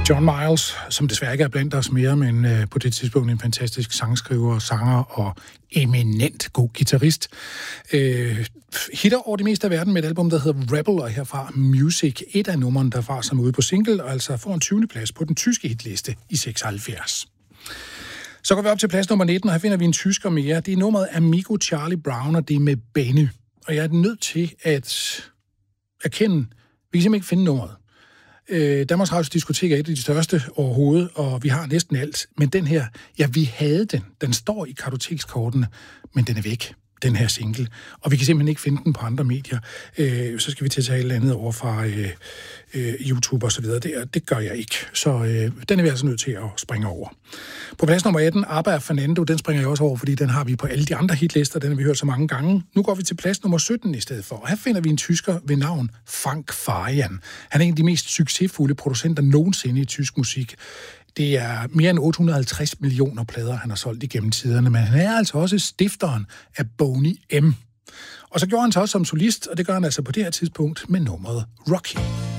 John Miles, som desværre ikke er blandt os mere, men på det tidspunkt en fantastisk sangskriver, sanger og eminent god guitarist. Hitter over det meste af verden med et album, der hedder Rebel, og herfra Music, et af numrene derfra, som er ude på single, og altså får en 20. plads på den tyske hitliste i 76. Så går vi op til plads nummer 19, og her finder vi en tysker mere. Det er nummeret Amigo Charlie Brown, og det er med Benny. Og jeg er nødt til at erkende, vi kan simpelthen ikke finde nummeret. Danmarks Radios Diskotek er et af de største overhovedet, og vi har næsten alt. Men den her, ja, vi havde den. Den står i kartotekskortene, men den er væk, den her single. Og vi kan simpelthen ikke finde den på andre medier. Så skal vi til at tage et eller andet over fra YouTube og så videre. Det gør jeg ikke. Så den er vi altså nødt til at springe over. På plads nummer 18, ABBA og Fernando, den springer jeg også over, fordi den har vi på alle de andre hitlister. Den har vi hørt så mange gange. Nu går vi til plads nummer 17 i stedet for. Og her finder vi en tysker ved navn Frank Farian. Han er en af de mest succesfulde producenter nogensinde i tysk musik. Det er mere end 850 millioner plader, han har solgt igennem tiderne, men han er altså også stifteren af Boney M. Og så gjorde han så også som solist, og det gør han altså på det her tidspunkt med nummeret Rocky.